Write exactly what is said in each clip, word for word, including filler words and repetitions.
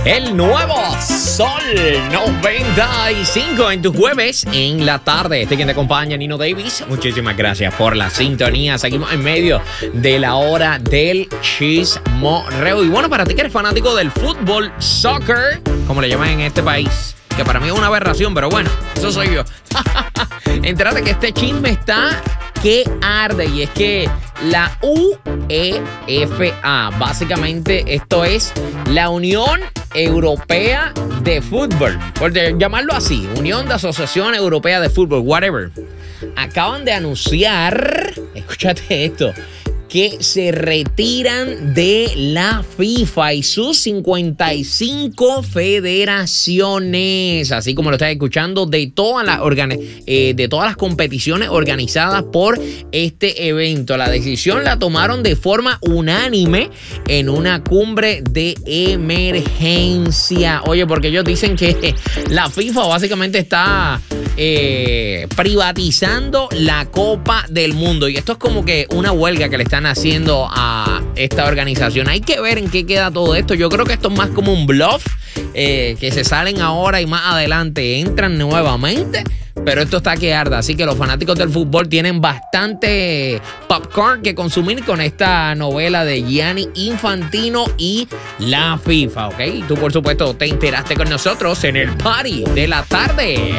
El nuevo Sol noventa y cinco en tu jueves en la tarde. Este quien te acompaña, Nino Davis. Muchísimas gracias por la sintonía. Seguimos en medio de la hora del chismorreo. Y bueno, para ti que eres fanático del fútbol, soccer, como le llaman en este país, que para mí es una aberración, pero bueno, eso soy yo. Entérate que este chisme está que arde, y es que la U E F A, básicamente esto es la Unión Europea de Fútbol, por llamarlo así, Unión de Asociación Europea de Fútbol, whatever, acaban de anunciar, escúchate esto, que se retiran de la FIFA y sus cincuenta y cinco federaciones, así como lo estás escuchando, de todas las organi- eh, de todas las competiciones organizadas por este evento. La decisión la tomaron de forma unánime en una cumbre de emergencia. Oye, porque ellos dicen que la FIFA básicamente está eh, privatizando la Copa del Mundo, y esto es como que una huelga que le están haciendo a esta organización. Hay que ver en qué queda todo esto. Yo creo que esto es más como un bluff, eh, que se salen ahora y más adelante entran nuevamente, pero esto está que arda. Así que los fanáticos del fútbol tienen bastante popcorn que consumir con esta novela de Gianni Infantino y la FIFA, ¿ok? Y tú, por supuesto, te enteraste con nosotros en el party de la tarde.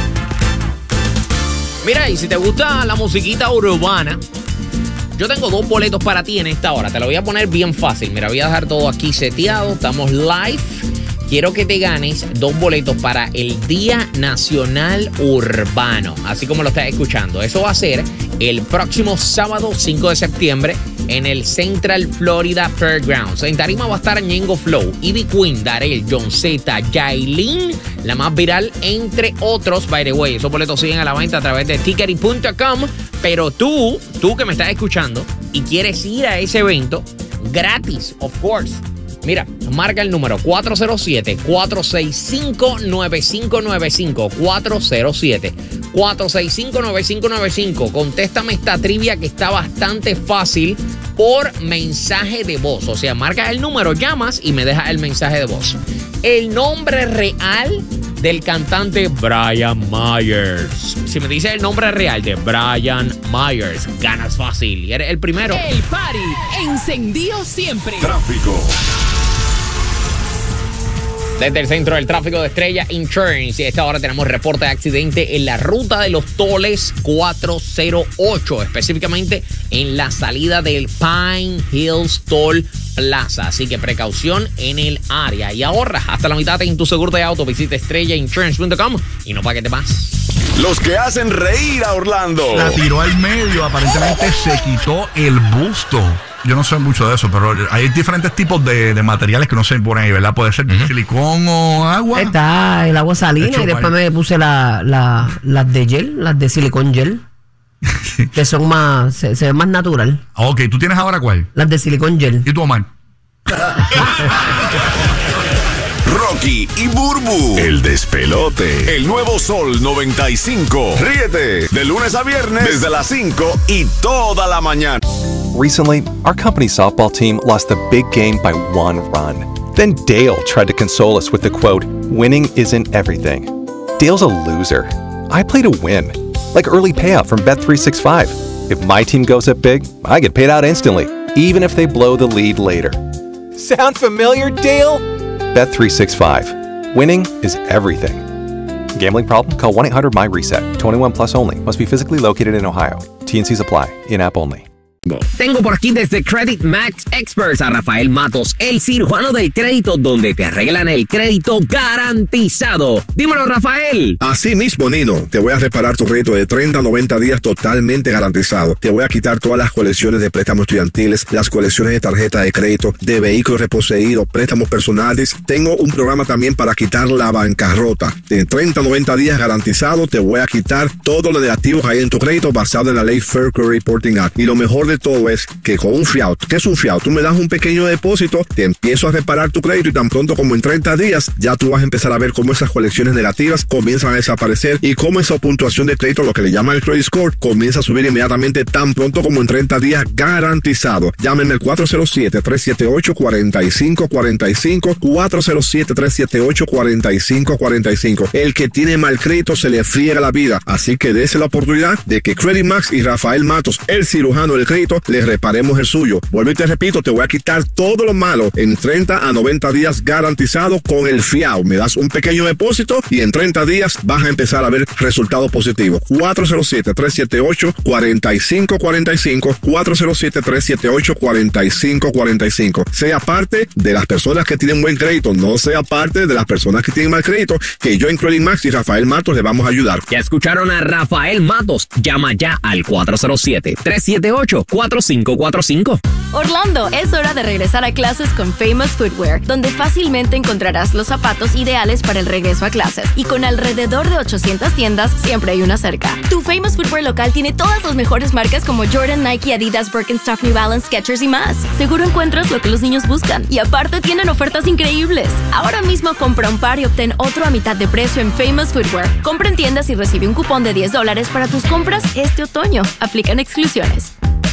Mira, y si te gusta la musiquita urbana, yo tengo dos boletos para ti en esta hora. Te lo voy a poner bien fácil. Mira, voy a dejar todo aquí seteado. Estamos live. Quiero que te ganes dos boletos para el Día Nacional Urbano, así como lo estás escuchando. Eso va a ser el próximo sábado cinco de septiembre en el Central Florida Fairgrounds. En tarima va a estar Ñengo Flow, Ivy Queen, Darel, John Z, Yailin, la más viral, entre otros. By the way, esos boletos siguen a la venta a través de ticketing punto com. Pero tú, tú que me estás escuchando y quieres ir a ese evento, gratis, of course. Mira, marca el número cuatro cero siete, cuatro seis cinco, nueve cinco nueve cinco. cuatro cero siete, cuatro seis cinco, nueve cinco nueve cinco. Contéstame esta trivia que está bastante fácil por mensaje de voz. O sea, marca el número, llamas y me dejas el mensaje de voz. El nombre real del cantante Brian Myers. Si me dices el nombre real de Brian Myers, ganas fácil y eres el primero. El party encendido siempre. Tráfico. Desde el centro del tráfico de Estrella Insurance, y a esta hora tenemos reporte de accidente en la ruta de los Toles cuatrocientos ocho, específicamente en la salida del Pine Hills Toll Plaza. Así que precaución en el área y ahorra hasta la mitad en tu seguro de auto. Visita estrella insurance punto com y no pagues de más. Los que hacen reír a Orlando. La tiró al medio, aparentemente se quitó el busto. Yo no sé mucho de eso, pero hay diferentes tipos de, de materiales que no se ponen ahí, ¿verdad? Puede ser uh-huh. silicón o agua. Está el agua salina y después me puse la, la, las de gel, las de silicón gel, que son más, se, se ven más natural. Ok, ¿tú tienes ahora cuál? Las de silicón gel. ¿Y tú, Omar? Rocky y Burbu, el despelote. El nuevo Sol noventa y cinco. Ríete de lunes a viernes desde las cinco y toda la mañana. Recently, our company softball team lost the big game by one run. Then Dale tried to console us with the quote, "Winning isn't everything." Dale's a loser. I play to win. Like early payout from Bet three sixty-five. If my team goes up big, I get paid out instantly, even if they blow the lead later. Sound familiar, Dale? Bet three sixty-five. Winning is everything. Gambling problem? Call one eight hundred M Y reset. twenty-one plus only. Must be physically located in Ohio. T and C's apply. In-app only. Tengo por aquí desde Credit Max Experts a Rafael Matos, el cirujano del crédito, donde te arreglan el crédito garantizado. Dímelo, Rafael. Así mismo, Nino. Te voy a reparar tu crédito de treinta a noventa días totalmente garantizado. Te voy a quitar todas las colecciones de préstamos estudiantiles, las colecciones de tarjeta de crédito, de vehículos reposeídos, préstamos personales. Tengo un programa también para quitar la bancarrota. De treinta a noventa días garantizado, te voy a quitar todo lo negativo que hay en tu crédito basado en la ley Fair Credit Reporting Act. Y lo mejor de de todo es que con un fiado, ¿qué es un fiado? Tú me das un pequeño depósito, te empiezo a reparar tu crédito y tan pronto como en treinta días ya tú vas a empezar a ver cómo esas colecciones negativas comienzan a desaparecer y cómo esa puntuación de crédito, lo que le llaman el credit score, comienza a subir inmediatamente tan pronto como en treinta días, garantizado. Llámenme al cuatro cero siete, tres siete ocho, cuatro cinco cuatro cinco, cuatro cero siete, tres siete ocho, cuatro cinco cuatro cinco. El que tiene mal crédito se le friega la vida, así que dése la oportunidad de que Credit Max y Rafael Matos, el cirujano del crédito, les reparemos el suyo. Vuelvo y te repito, te voy a quitar todo lo malo en treinta a noventa días garantizado con el fiado. Me das un pequeño depósito y en treinta días vas a empezar a ver resultados positivos. cuatro cero siete, tres siete ocho, cuatro cinco cuatro cinco, cuatro cero siete, tres siete ocho, cuatro cinco cuatro cinco. Sea parte de las personas que tienen buen crédito, no sea parte de las personas que tienen mal crédito, que yo en Credit Max y Rafael Matos le vamos a ayudar. Ya escucharon a Rafael Matos. Llama ya al cuatro cero siete, tres siete ocho, cuatro cinco cuatro cinco. Orlando, es hora de regresar a clases con Famous Footwear, donde fácilmente encontrarás los zapatos ideales para el regreso a clases. Y con alrededor de ochocientas tiendas, siempre hay una cerca. Tu Famous Footwear local tiene todas las mejores marcas como Jordan, Nike, Adidas, Birkenstock, New Balance, Skechers y más. Seguro encuentras lo que los niños buscan. Y aparte tienen ofertas increíbles. Ahora mismo compra un par y obtén otro a mitad de precio en Famous Footwear. Compra en tiendas y recibe un cupón de diez dólares para tus compras este otoño. Aplican exclusiones.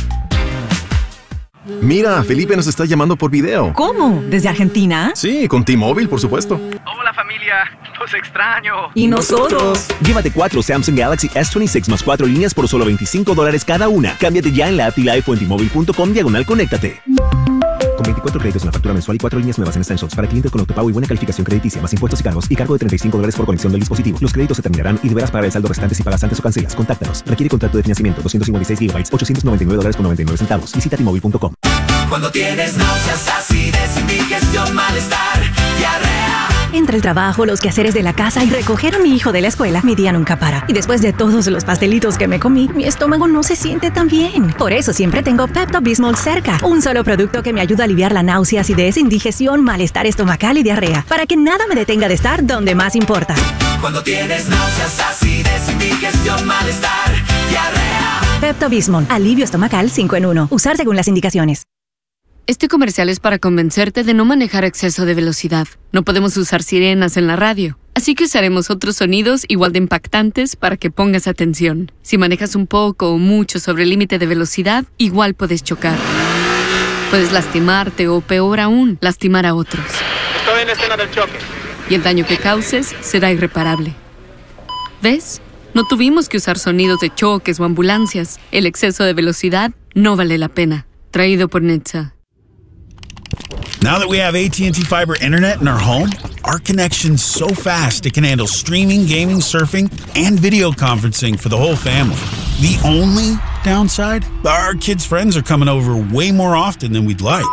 Mira, Felipe nos está llamando por video. ¿Cómo? ¿Desde Argentina? Sí, con T-Mobile, por supuesto. Hola familia, los extraño. ¿Y nosotros? Llévate cuatro Samsung Galaxy S veintiséis más cuatro líneas por solo veinticinco dólares cada una. Cámbiate ya en la app T-Life o en T-Mobile punto com diagonal conéctate. Con veinticuatro créditos en la factura mensual y cuatro líneas nuevas en Essentials para clientes con autopago y buena calificación crediticia, más impuestos y cargos y cargo de treinta y cinco dólares por conexión del dispositivo. Los créditos se terminarán y deberás pagar el saldo restante si pagas antes o cancelas. Contáctanos. Requiere contrato de financiamiento doscientos cincuenta y seis gigabytes, ochocientos noventa y nueve dólares con noventa y nueve centavos. Visita T Mobile punto com. Cuando tienes náuseas, acidez, indigestión, malestar, diarrea. Entre el trabajo, los quehaceres de la casa y recoger a mi hijo de la escuela, mi día nunca para. Y después de todos los pastelitos que me comí, mi estómago no se siente tan bien. Por eso siempre tengo Pepto-Bismol cerca. Un solo producto que me ayuda a aliviar la náusea, acidez, indigestión, malestar estomacal y diarrea. Para que nada me detenga de estar donde más importa. Cuando tienes náuseas, acidez, indigestión, malestar, diarrea. Pepto-Bismol. Alivio estomacal cinco en uno. Usar según las indicaciones. Este comercial es para convencerte de no manejar a exceso de velocidad. No podemos usar sirenas en la radio, así que usaremos otros sonidos igual de impactantes para que pongas atención. Si manejas un poco o mucho sobre el límite de velocidad, igual puedes chocar. Puedes lastimarte o, peor aún, lastimar a otros. Estoy en la escena del choque. Y el daño que causes será irreparable. ¿Ves? No tuvimos que usar sonidos de choques o ambulancias. El exceso de velocidad no vale la pena. Traído por Netza. Now that we have A T and T Fiber Internet in our home, our connection's so fast it can handle streaming, gaming, surfing, and video conferencing for the whole family. The only downside? Our kids' friends are coming over way more often than we'd like.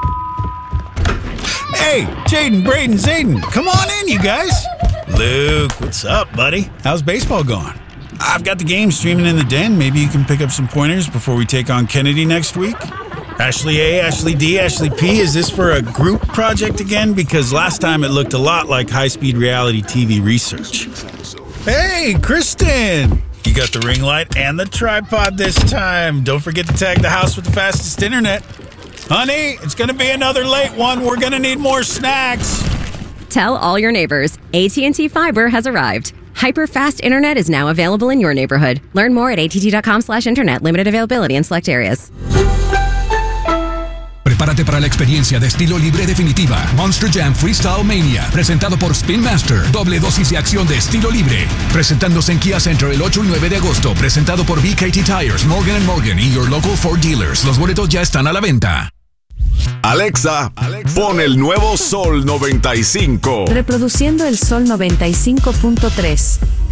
Hey, Jaden, Braden, Zayden, come on in, you guys. Luke, what's up, buddy? How's baseball going? I've got the game streaming in the den. Maybe you can pick up some pointers before we take on Kennedy next week. Ashley A, Ashley D, Ashley P, is this for a group project again? Because last time it looked a lot like high-speed reality T V research. Hey, Kristen! You got the ring light and the tripod this time. Don't forget to tag the house with the fastest internet. Honey, it's gonna be another late one. We're gonna need more snacks. Tell all your neighbors, A T and T Fiber has arrived. Hyper-fast internet is now available in your neighborhood. Learn more at A T T dot com slash internet. Limited availability in select areas. Prepárate para la experiencia de estilo libre definitiva. Monster Jam Freestyle Mania, presentado por Spin Master. Doble dosis de acción de estilo libre. Presentándose en Kia Center el ocho y nueve de agosto. Presentado por B K T Tires, Morgan and Morgan y Your Local Ford Dealers. Los boletos ya están a la venta. Alexa, Alexa, pon el nuevo Sol noventa y cinco. Reproduciendo el Sol noventa y cinco punto tres.